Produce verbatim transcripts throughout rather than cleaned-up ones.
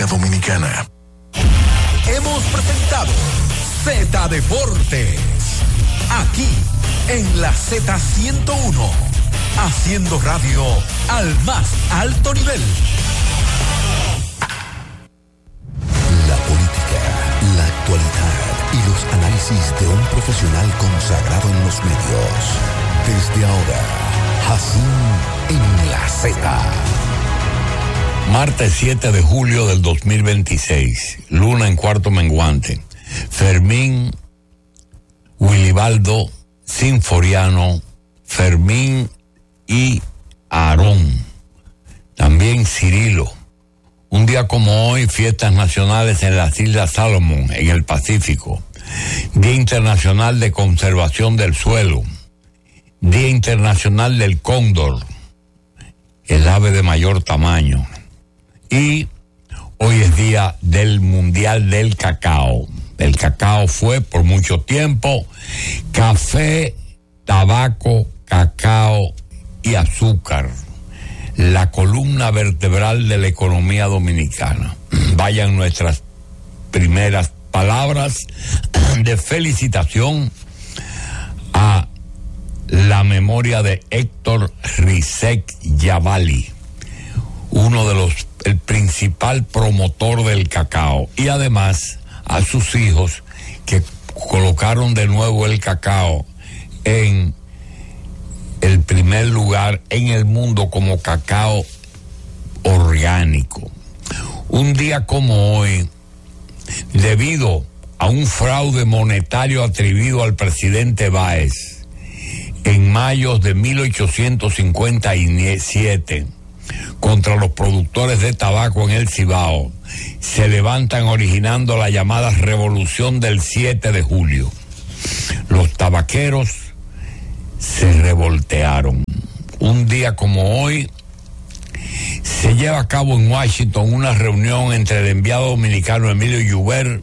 República Dominicana. Hemos presentado Z Deportes, aquí en la Z ciento uno, haciendo radio al más alto nivel. La política, la actualidad y los análisis de un profesional consagrado en los medios. Desde ahora, Jacín en la Z. Martes siete de julio del dos mil veintiséis, luna en cuarto menguante. Fermín, Wilibaldo, Sinforiano, Fermín y Aarón. También Cirilo. Un día como hoy, fiestas nacionales en las Islas Salomón, en el Pacífico. Día Internacional de Conservación del Suelo. Día Internacional del Cóndor, el ave de mayor tamaño. Y hoy es día del Mundial del Cacao. El cacao fue por mucho tiempo café, tabaco, cacao y azúcar, la columna vertebral de la economía dominicana. Vayan nuestras primeras palabras de felicitación a la memoria de Héctor Rizek Yavali, uno de los, el principal promotor del cacao, y además a sus hijos que colocaron de nuevo el cacao en el primer lugar en el mundo como cacao orgánico. Un día como hoy, debido a un fraude monetario atribuido al presidente Báez en mayo de mil ochocientos cincuenta y siete contra los productores de tabaco en el Cibao, se levantan originando la llamada Revolución del siete de julio. Los tabaqueros se revoltearon. Un día como hoy se lleva a cabo en Washington una reunión entre el enviado dominicano Emilio Joubert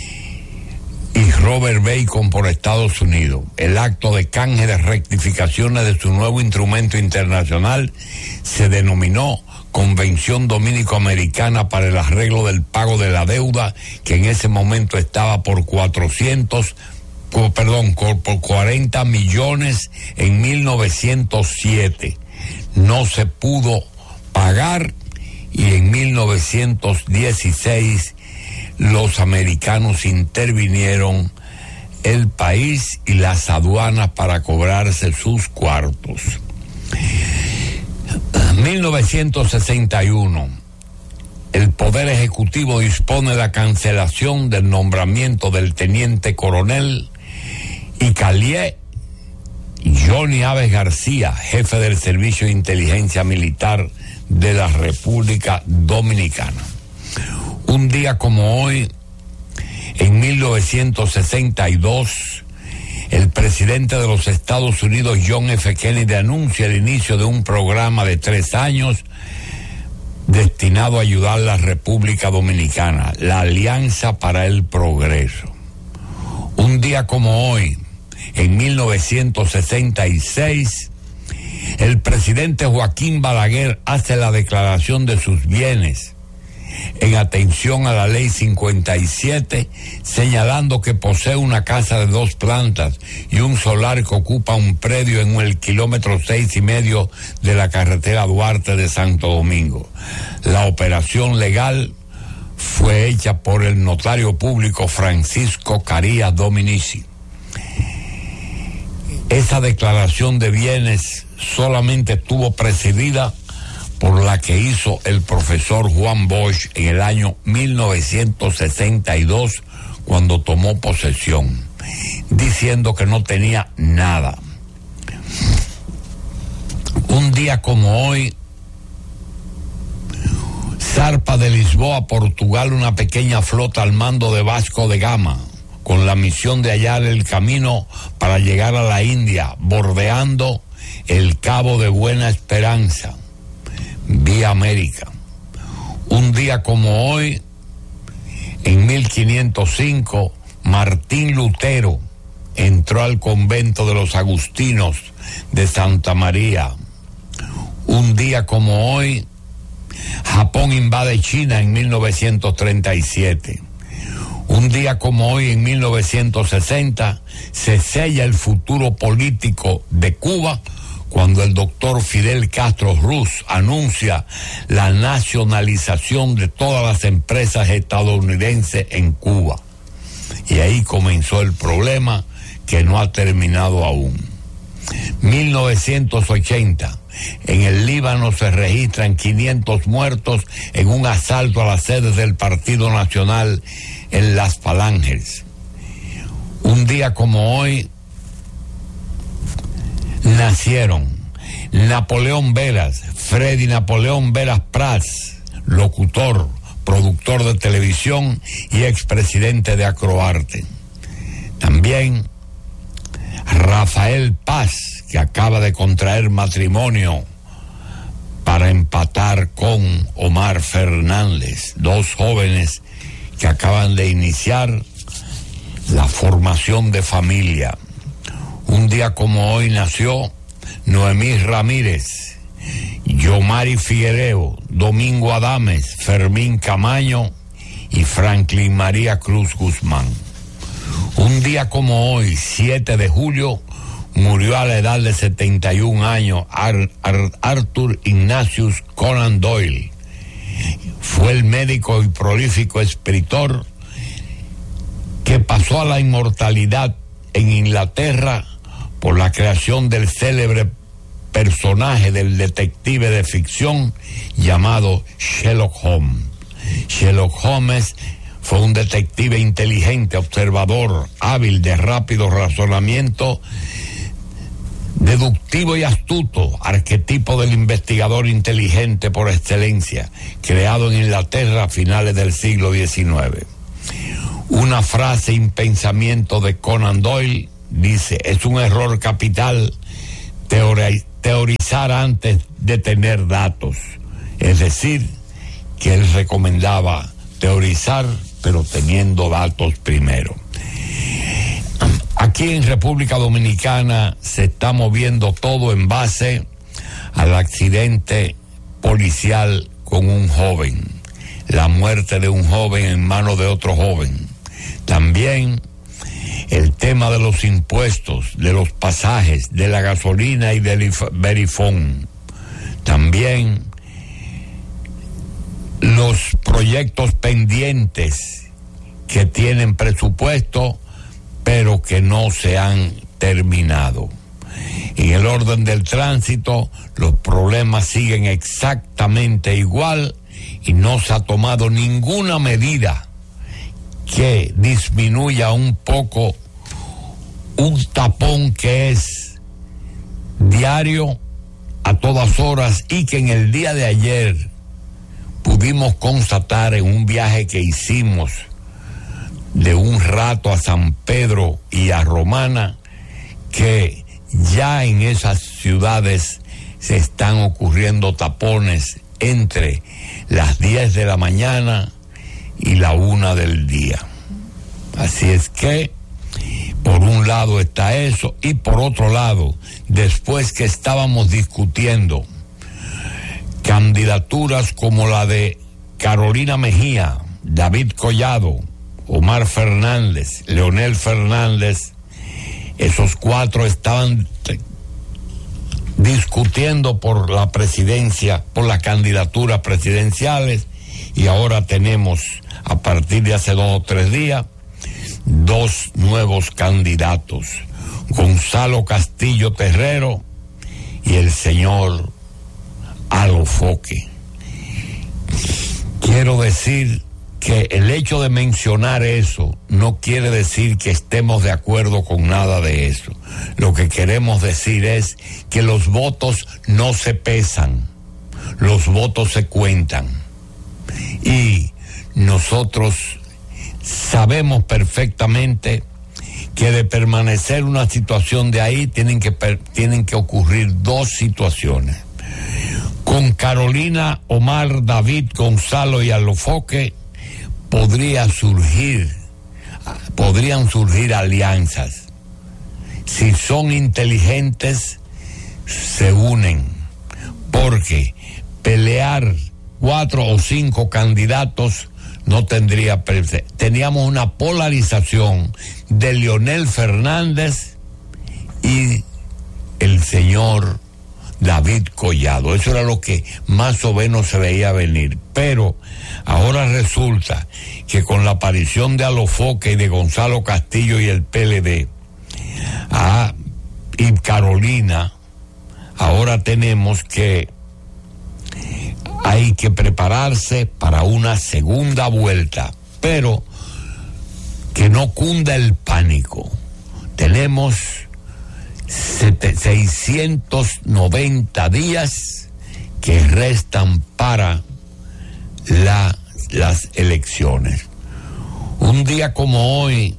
y Robert Bacon por Estados Unidos. El acto de canje de rectificaciones de su nuevo instrumento internacional se denominó Convención Dominico-Americana para el Arreglo del Pago de la Deuda, que en ese momento estaba por cuatrocientos, perdón, por cuarenta millones en mil novecientos siete. No se pudo pagar y en mil novecientos dieciséis los americanos intervinieron el país y las aduanas para cobrarse sus cuartos. mil novecientos sesenta y uno, el Poder Ejecutivo dispone la cancelación del nombramiento del teniente coronel Icalié Johnny Aves García, jefe del Servicio de Inteligencia Militar de la República Dominicana. Un día como hoy, en mil novecientos sesenta y dos, el presidente de los Estados Unidos, John F. Kennedy, anuncia el inicio de un programa de tres años destinado a ayudar a la República Dominicana, la Alianza para el Progreso. Un día como hoy, en mil novecientos sesenta y seis, el presidente Joaquín Balaguer hace la declaración de sus bienes en atención a la ley cincuenta y siete, señalando que posee una casa de dos plantas y un solar que ocupa un predio en el kilómetro seis y medio de la carretera Duarte de Santo Domingo. La operación legal fue hecha por el notario público Francisco Carías Dominici. Esa declaración de bienes solamente estuvo precedida por la que hizo el profesor Juan Bosch en el año mil novecientos sesenta y dos, cuando tomó posesión, diciendo que no tenía nada. Un día como hoy, zarpa de Lisboa a Portugal una pequeña flota al mando de Vasco de Gama, con la misión de hallar el camino para llegar a la India, bordeando el Cabo de Buena Esperanza, vía América. Un día como hoy, en mil quinientos cinco, Martín Lutero entró al convento de los Agustinos de Santa María. Un día como hoy, Japón invade China en mil novecientos treinta y siete. Un día como hoy, en mil novecientos sesenta, se sella el futuro político de Cuba cuando el doctor Fidel Castro Ruz anuncia la nacionalización de todas las empresas estadounidenses en Cuba. Y ahí comenzó el problema que no ha terminado aún. mil novecientos ochenta, en el Líbano se registran quinientos muertos en un asalto a las sedes del Partido Nacional en Las Falanges. Un día como hoy nacieron Napoleón Veras, Freddy Napoleón Veras Prats, locutor, productor de televisión y expresidente de Acroarte. También Rafael Paz, que acaba de contraer matrimonio para empatar con Omar Fernández, dos jóvenes que acaban de iniciar la formación de familia. Un día como hoy nació Noemí Ramírez, Yomari Figuereo, Domingo Adames, Fermín Camaño y Franklin María Cruz Guzmán. Un día como hoy, siete de julio, murió a la edad de setenta y un años Ar- Ar- Arthur Ignatius Conan Doyle. Fue el médico y prolífico escritor que pasó a la inmortalidad en Inglaterra por la creación del célebre personaje del detective de ficción llamado Sherlock Holmes. Sherlock Holmes fue un detective inteligente, observador, hábil, de rápido razonamiento, deductivo y astuto, arquetipo del investigador inteligente por excelencia, creado en Inglaterra a finales del siglo diecinueve. Una frase y un pensamiento de Conan Doyle dice: es un error capital teori- teorizar antes de tener datos. Es decir, que él recomendaba teorizar, pero teniendo datos primero. Aquí en República Dominicana se está moviendo todo en base al accidente policial con un joven, la muerte de un joven en manos de otro joven. También el tema de los impuestos, de los pasajes, de la gasolina y del verifón. También los proyectos pendientes que tienen presupuesto pero que no se han terminado. En el orden del tránsito, los problemas siguen exactamente igual y no se ha tomado ninguna medida que disminuya un poco un tapón que es diario a todas horas y que en el día de ayer pudimos constatar en un viaje que hicimos de un rato a San Pedro y a Romana, que ya en esas ciudades se están ocurriendo tapones entre las diez de la mañana y la una del día. Así es que por un lado está eso, y por otro lado, después que estábamos discutiendo candidaturas como la de Carolina Mejía, David Collado, Omar Fernández, Leonel Fernández, esos cuatro estaban discutiendo por la presidencia, por las candidaturas presidenciales, y ahora tenemos, a partir de hace dos o tres días, dos nuevos candidatos, Gonzalo Castillo Terrero y el señor Alofoque. Quiero decir que el hecho de mencionar eso no quiere decir que estemos de acuerdo con nada de eso. Lo que queremos decir es que los votos no se pesan, los votos se cuentan. Y nosotros sabemos perfectamente que de permanecer una situación de ahí tienen que, per, tienen que ocurrir dos situaciones. Con Carolina, Omar, David, Gonzalo y Alofoque podría surgir, podrían surgir alianzas. Si son inteligentes, se unen, porque pelear cuatro o cinco candidatos, no tendría prefe- teníamos una polarización de Leonel Fernández y el señor David Collado. Eso era lo que más o menos se veía venir. Pero ahora resulta que con la aparición de Alofoque y de Gonzalo Castillo y el P L D, ah, y Carolina, ahora tenemos que hay que prepararse para una segunda vuelta, pero que no cunda el pánico. Tenemos seiscientos noventa días que restan para la, las elecciones. Un día como hoy,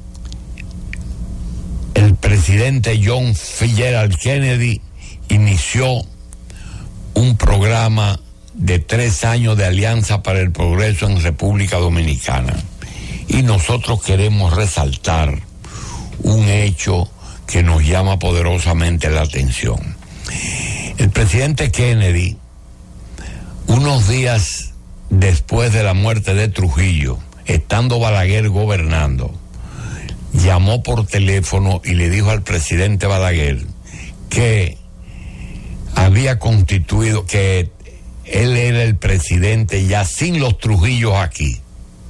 el presidente John Fitzgerald Kennedy inició un programa de tres años de Alianza para el Progreso en República Dominicana. Y nosotros queremos resaltar un hecho que nos llama poderosamente la atención. El presidente Kennedy, unos días después de la muerte de Trujillo, estando Balaguer gobernando, llamó por teléfono y le dijo al presidente Balaguer que había constituido, que él era el presidente ya sin los Trujillos aquí.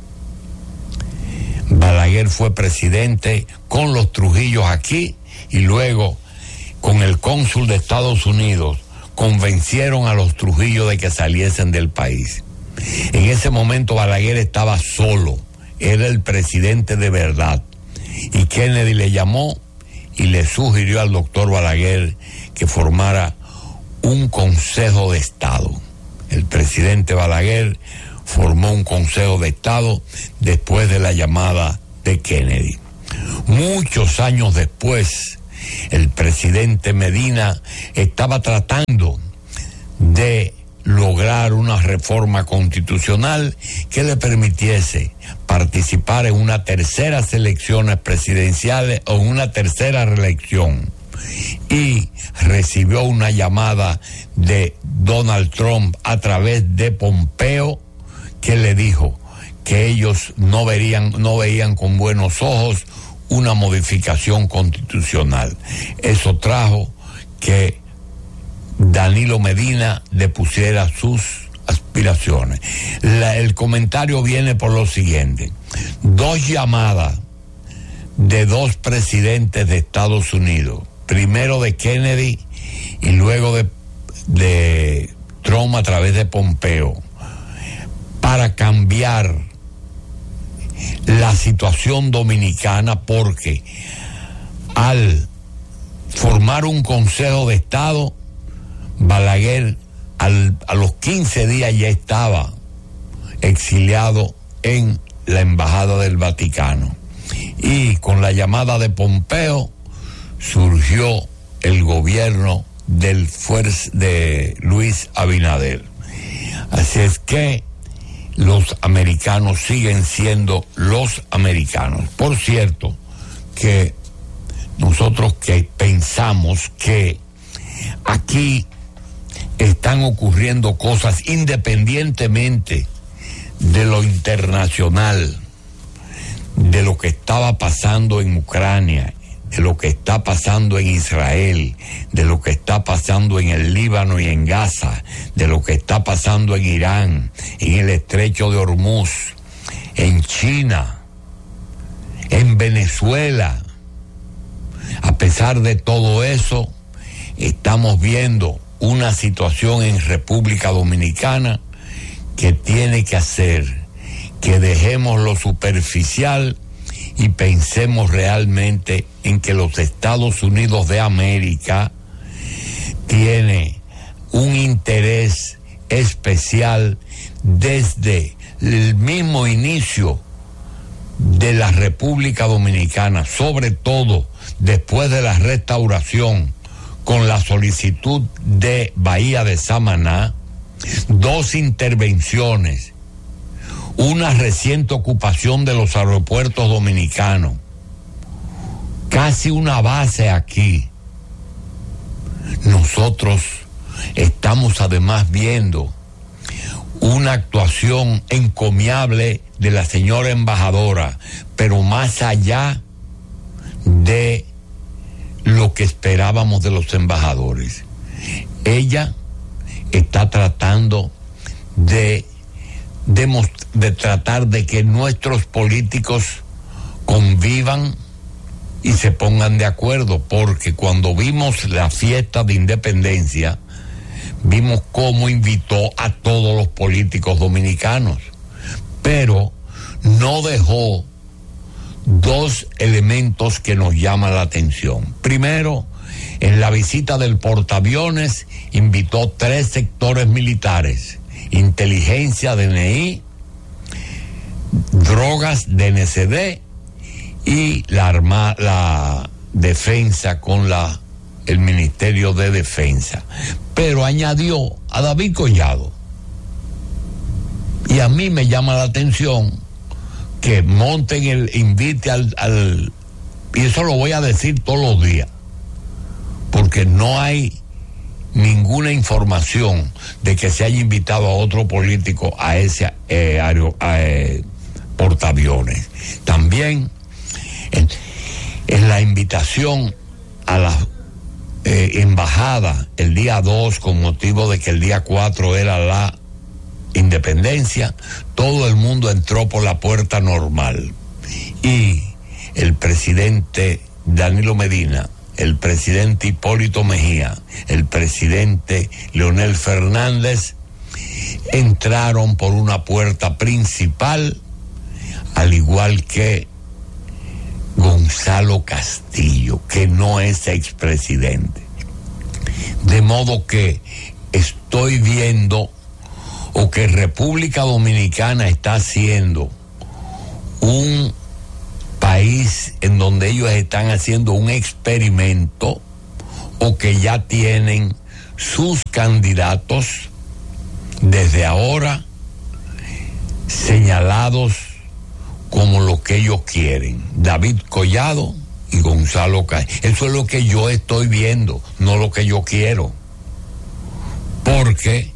Balaguer fue presidente con los Trujillos aquí y luego con el cónsul de Estados Unidos convencieron a los Trujillos de que saliesen del país. En ese momento Balaguer estaba solo, era el presidente de verdad, y Kennedy le llamó y le sugirió al doctor Balaguer que formara un Consejo de Estado. El presidente Balaguer formó un Consejo de Estado después de la llamada de Kennedy. Muchos años después, el presidente Medina estaba tratando de lograr una reforma constitucional que le permitiese participar en una tercera elecciones presidenciales o en una tercera reelección. Y recibió una llamada de Donald Trump a través de Pompeo, que le dijo que ellos no verían, no veían con buenos ojos una modificación constitucional. Eso trajo que Danilo Medina depusiera sus aspiraciones. La, el comentario viene por lo siguiente: dos llamadas de dos presidentes de Estados Unidos, primero de Kennedy y luego de, de Trump a través de Pompeo, para cambiar la situación dominicana, porque al formar un Consejo de Estado, Balaguer al, a los quince días ya estaba exiliado en la Embajada del Vaticano, y con la llamada de Pompeo surgió el gobierno del fuerza de Luis Abinader. Así es que los americanos siguen siendo los americanos. Por cierto, que nosotros que pensamos que aquí están ocurriendo cosas independientemente de lo internacional, de lo que estaba pasando en Ucrania, de lo que está pasando en Israel, de lo que está pasando en el Líbano y en Gaza, de lo que está pasando en Irán, en el Estrecho de Hormuz, en China, en Venezuela. A pesar de todo eso, estamos viendo una situación en República Dominicana que tiene que hacer que dejemos lo superficial y pensemos realmente en que los Estados Unidos de América tiene un interés especial desde el mismo inicio de la República Dominicana, sobre todo después de la restauración con la solicitud de Bahía de Samaná, dos intervenciones, una reciente ocupación de los aeropuertos dominicanos, casi una base aquí. Nosotros estamos además viendo una actuación encomiable de la señora embajadora, pero más allá de lo que esperábamos de los embajadores. Ella está tratando de, de, de tratar de que nuestros políticos convivan y se pongan de acuerdo, porque cuando vimos la fiesta de independencia, vimos cómo invitó a todos los políticos dominicanos, pero no dejó dos elementos que nos llaman la atención. Primero, en la visita del portaaviones invitó tres sectores militares: inteligencia, D N I, drogas, D N C D, y la arma, la defensa con la el Ministerio de Defensa. Pero añadió a David Collado. Y a mí me llama la atención que monten el invite al, al y eso lo voy a decir todos los días, porque no hay ninguna información de que se haya invitado a otro político a ese eh, aero, eh, portaaviones. También en, en la invitación a la eh, embajada el día dos, con motivo de que el día cuatro era la independencia, todo el mundo entró por la puerta normal, y el presidente Danilo Medina, el presidente Hipólito Mejía, el presidente Leonel Fernández entraron por una puerta principal, al igual que Gonzalo Castillo, que no es expresidente. De modo que estoy viendo, o que República Dominicana está haciendo un país en donde ellos están haciendo un experimento, o que ya tienen sus candidatos desde ahora señalados como lo que ellos quieren: David Collado y Gonzalo Castillo. Eso es lo que yo estoy viendo, no lo que yo quiero, porque